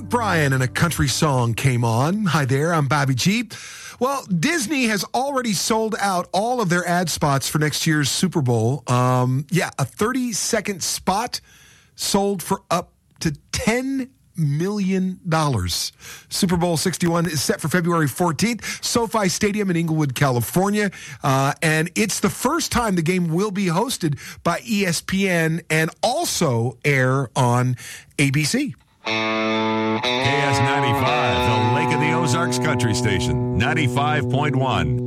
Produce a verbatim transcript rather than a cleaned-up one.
Luke Bryan and a country song came on. Hi there, I'm Bobby G. Well, Disney has already sold out all of their ad spots for next year's Super Bowl. Um, yeah, a thirty-second spot sold for up to ten million dollars. Super Bowl sixty-one is set for February fourteenth, SoFi Stadium in Inglewood, California. Uh, and it's the first time the game will be hosted by E S P N and also air on A B C. K S ninety-five, the Lake of the Ozarks Country Station, ninety-five point one.